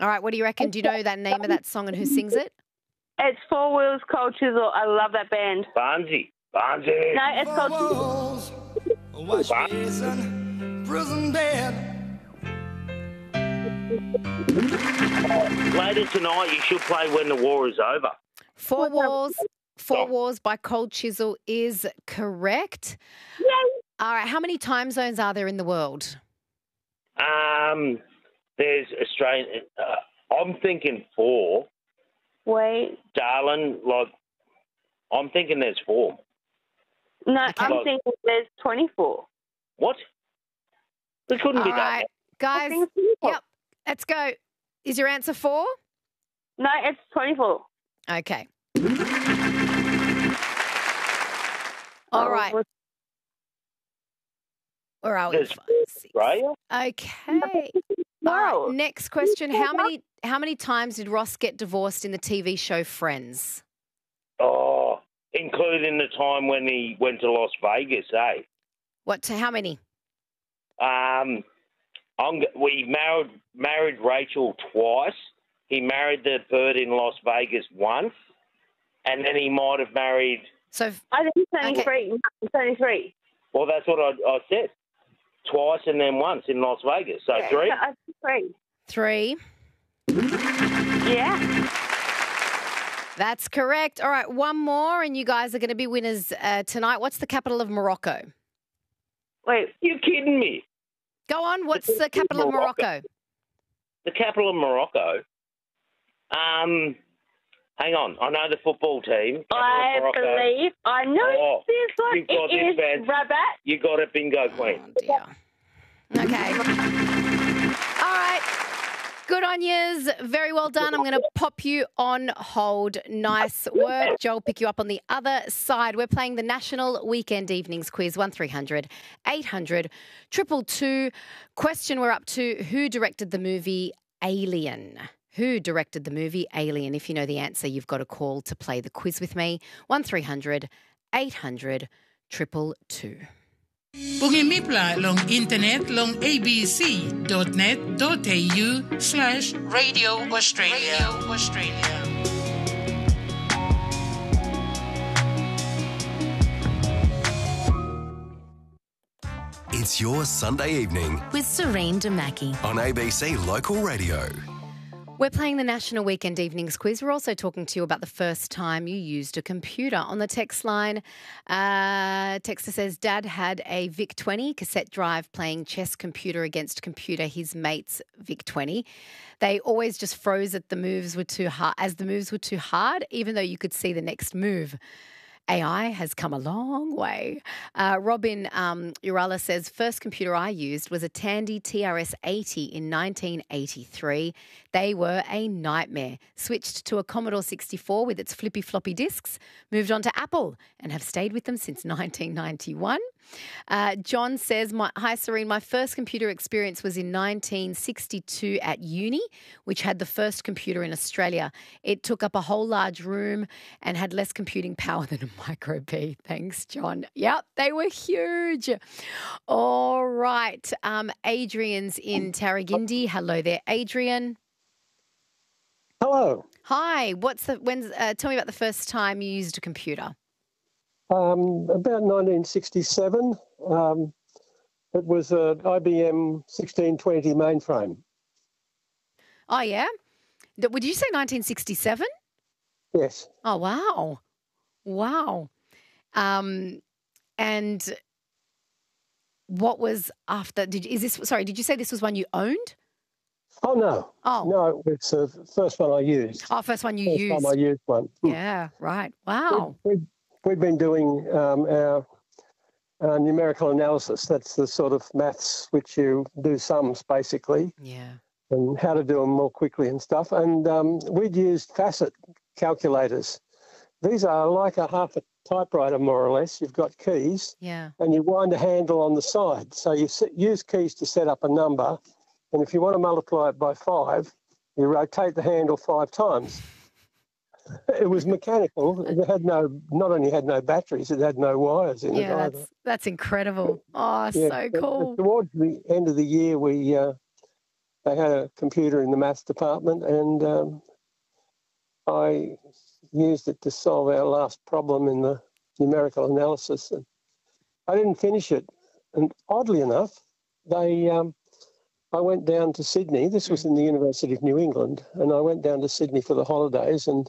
All right, what do you reckon? Do you know that name of that song and who sings it? It's Four Wheels, Cold Chisel. I love that band. Barnsey. No, it's called Chisel. Wash basin, prison bed. Later tonight, you should play When the War Is Over. Four Wars by Cold Chisel is correct. Yay. All right, how many time zones are there in the world? There's Australian. I'm thinking 4. Wait. Darling, I'm thinking there's 4. No, I'm thinking there's 24. What? There couldn't be All that. right, guys. Yep, let's go. Is your answer 4? No, it's 24. Okay. All right. Where are we? There's 5, 6. Australia? Okay. No. All right, next question. How many times did Ross get divorced in the TV show Friends? Oh, including the time when he went to Las Vegas, eh? How many? We married Rachel twice. He married the bird in Las Vegas once, and then he might have married. So I think it's only 3. It's only 3. Well, that's what I said. Twice and then once in Las Vegas. So 3? I think 3. 3. Yeah. That's correct. All right, one more, and you guys are going to be winners tonight. What's the capital of Morocco? Wait. You kidding me? Go on. What's the capital of Morocco? The capital of Morocco? Hang on. I know the football team. I believe I know this one. You've got It this, is Rabat. You got it, bingo queen. Oh, dear. Okay. All right. Good on yous. Very well done. I'm going to pop you on hold. Nice work. Joe will pick you up on the other side. We're playing the National Weekend Evenings Quiz, 1300 800 222. Question we're up to, who directed the movie Alien? Who directed the movie Alien? If you know the answer, you've got a call to play the quiz with me, 1300 800 222. Pungimipla long internet long abc.net.au/Radio Australia. It's your Sunday evening with Serene Damaki on ABC Local Radio. We're playing the National Weekend Evenings Quiz. We're also talking to you about the first time you used a computer. On the text line, texter says, Dad had a VIC-20 cassette drive playing chess computer against computer, his mate's VIC-20. They always just froze as the moves were too hard, even though you could see the next move. AI has come a long way. Robin Urala says, first computer I used was a Tandy TRS-80 in 1983. They were a nightmare. Switched to a Commodore 64 with its flippy floppy disks, moved on to Apple and have stayed with them since 1991. John says, hi Serene, my first computer experience was in 1962 at uni, which had the first computer in Australia. It took up a whole large room and had less computing power than a Micro B. Thanks, John. Yep, they were huge. All right. Adrian's in Tarragindi. Hello there, Adrian. Hello. Hi. Tell me about the first time you used a computer. About 1967. It was an IBM 1620 mainframe. Oh, yeah? Would you say 1967? Yes. Oh, wow. Wow. And what was after? Did you say this was one you owned? Oh, no. Oh. No, it's the first one I used. Oh, first one you used. First time I used one. Yeah, right. Wow. We've been doing our numerical analysis. That's the sort of maths which you do sums, basically. Yeah. And how to do them more quickly and stuff. And we'd used facet calculators. These are like a half a typewriter, more or less. You've got keys. Yeah. And you wind a handle on the side. So you use keys to set up a number. And if you want to multiply it by 5, you rotate the handle 5 times. It was mechanical. It had not only had no batteries, it had no wires in it either. That's incredible. Oh, Yeah, so cool. Towards the end of the year, we they had a computer in the maths department, and I used it to solve our last problem in the numerical analysis. And I didn't finish it. And oddly enough, I went down to Sydney. This was in the University of New England, and I went down to Sydney for the holidays and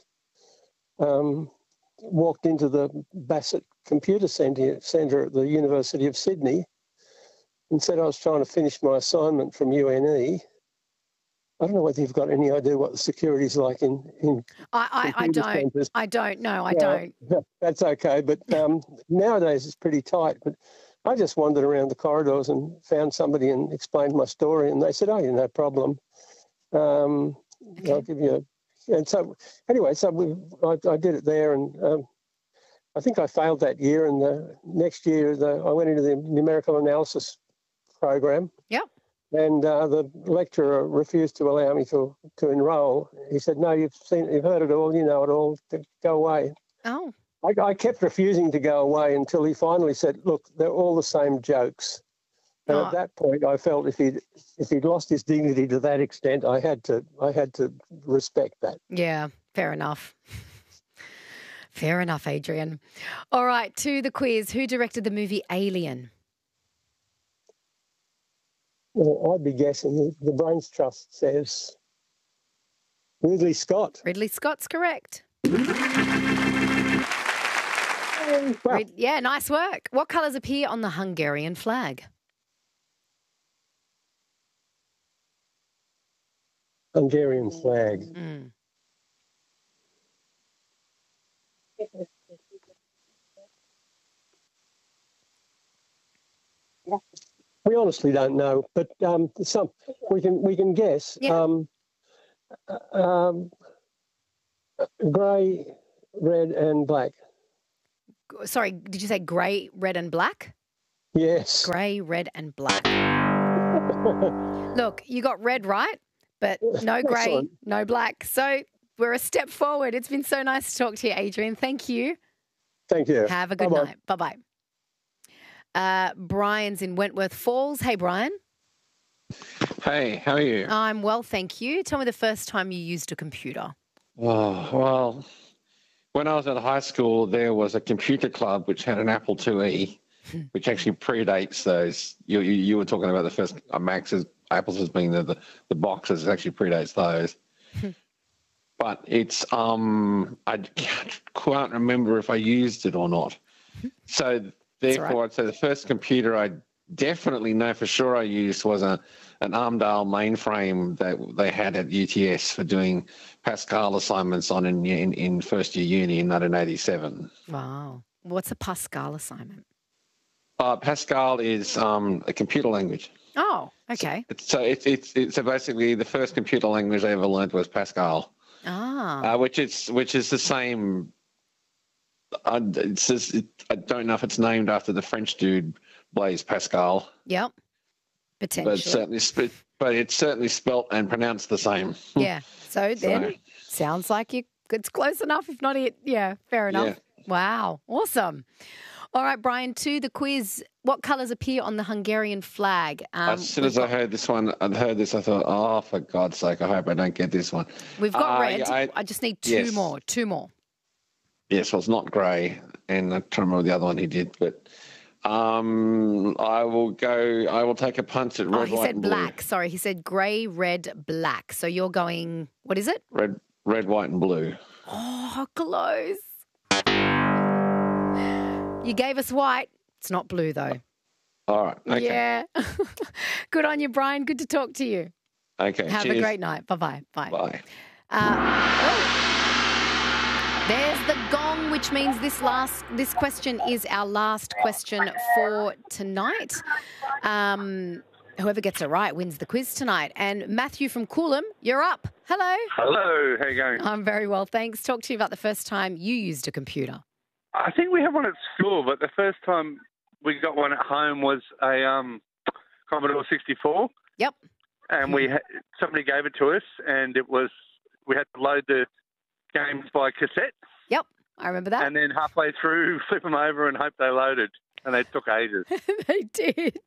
walked into the Bassett Computer Centre at the University of Sydney and said I was trying to finish my assignment from UNE. I don't know whether you've got any idea what the security's like in I don't. centres. I don't. No, I Yeah, don't. That's okay, but nowadays it's pretty tight. But I just wandered around the corridors and found somebody and explained my story, and they said, "Oh, yeah, no problem. I'll give you." And so, anyway, I did it there, and I think I failed that year. And the next year, I went into the numerical analysis program. Yep. And the lecturer refused to allow me to enrol. He said, "No, you've heard it all, you know it all. Go away." Oh. I kept refusing to go away until he finally said, "Look, they're all the same jokes." And at that point, I felt if he'd lost his dignity to that extent, I had to respect that. Yeah, fair enough. Fair enough, Adrian. All right, to the quiz. Who directed the movie Alien? Well, I'd be guessing the Brains Trust says Ridley Scott. Ridley Scott's correct. Well, Yeah, nice work. What colours appear on the Hungarian flag? Hungarian flag. We honestly don't know, but we can guess. Yeah. Grey, red, and black. Sorry, did you say grey, red and black? Yes. Grey, red and black. Look, you got red right, but no grey, Excellent. no black. So we're a step forward. It's been so nice to talk to you, Adrian. Thank you. Thank you. Have a good Bye-bye. night. Bye-bye. Brian's in Wentworth Falls. Hey, Brian. Hey, how are you? I'm well, thank you. Tell me the first time you used a computer. Oh, well, when I was at high school, there was a computer club which had an Apple IIe, which actually predates those. You were talking about the first Max's, Apple's as being the boxes. It actually predates those. But it's I can't remember if I used it or not. So therefore, right. I'd say the first computer I definitely know for sure I used was an Armdale mainframe that they had at UTS for doing Pascal assignments on in first year uni in 1987. Wow. What's a Pascal assignment? Pascal is a computer language. Oh, okay. So it's basically the first computer language I ever learned was Pascal. Which is the same. I don't know if it's named after the French dude Blaise Pascal. Yep. Potentially. But it's certainly spelt and pronounced the same. Yeah. So then, sounds like it's close enough. If not it, yeah, fair enough. Yeah. Wow. Awesome. All right, Brian, to the quiz. What colours appear on the Hungarian flag? As soon as I heard this, I thought, oh, for God's sake, I hope I don't get this one. We've got red. I just need two more. Yes, well, it's not grey, and I can't remember the other one he did, but I will take a punt at red, he white, said and blue. black. Sorry, he said grey, red, black. So you're going, what is it? Red, white, and blue. Oh, close. You gave us white. It's not blue, though. All right. Okay. Yeah. Good on you, Brian. Good to talk to you. Okay. Have cheers. a great night. Bye-bye. Bye. Bye. There's the gong, which means this question is our last question for tonight. Whoever gets it right wins the quiz tonight. And Matthew from Coolum, you're up. Hello. Hello. How you going? I'm very well, thanks. Talk to you about the first time you used a computer. I think we have one at school, but the first time we got one at home was a Commodore 64. Yep. And somebody gave it to us, and we had to load the games by cassette. Yep, I remember that. And then halfway through, flip them over and hope they loaded. And they took ages. They did.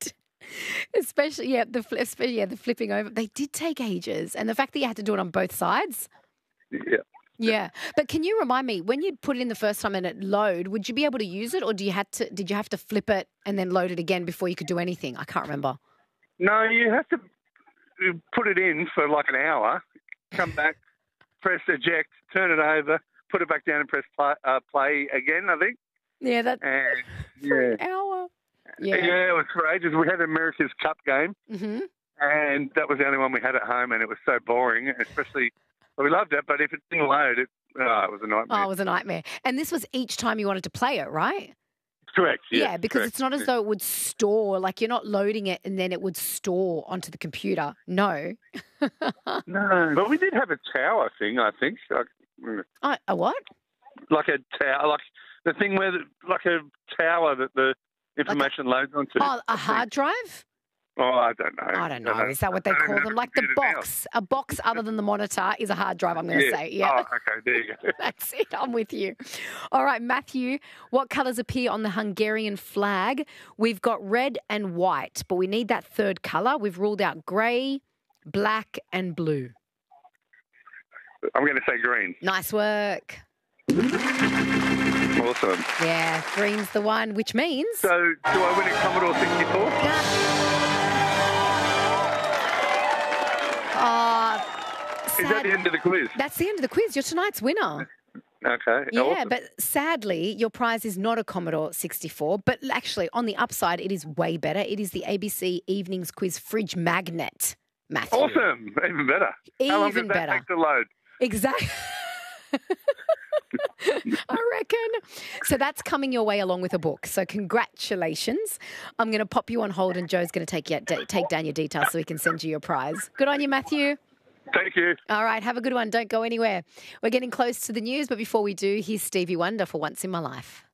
Especially, the flipping over. They did take ages. And the fact that you had to do it on both sides. Yeah. Yeah. But can you remind me, when you'd put it in the first time and it load, would you be able to use it or did you have to flip it and then load it again before you could do anything? I can't remember. No, you have to put it in for like an hour, come back, press eject, turn it over, put it back down and press play again, I think. Yeah, for an hour. Yeah. Yeah, it was for ages. We had America's Cup game, and that was the only one we had at home, and it was so boring, especially, we loved it, but if it didn't load, it was a nightmare. Oh, it was a nightmare. And this was each time you wanted to play it, right? Correct, Yeah, because it's not as though it would store, like you're not loading it and then it would store onto the computer. No. No, but we did have a tower thing, I think. A what? Like a tower, like the thing where, like a tower that the information loads onto. Oh, a hard drive? Oh, I don't know. I don't know. Is that what they call them? Like the box. A box other than the monitor is a hard drive, I'm going to say. Yeah. Oh, okay. There you go. That's it. I'm with you. All right, Matthew, what colours appear on the Hungarian flag? We've got red and white, but we need that third colour. We've ruled out grey, black and blue. I'm going to say green. Nice work. Awesome. Yeah, green's the one, which means... So, do I win a Commodore 64? Is that the end of the quiz? That's the end of the quiz. You're tonight's winner. Okay. Yeah, awesome. but sadly, your prize is not a Commodore 64. But actually, on the upside, it is way better. It is the ABC Evenings Quiz Fridge Magnet, Matthew. Awesome. Even better. How long does that take to load? Exactly. I reckon. So that's coming your way along with a book. So congratulations. I'm going to pop you on hold and Joe's going to take down your details so we can send you your prize. Good on you, Matthew. Thank you. All right, have a good one. Don't go anywhere. We're getting close to the news, but before we do, here's Stevie Wonder for Once in My Life.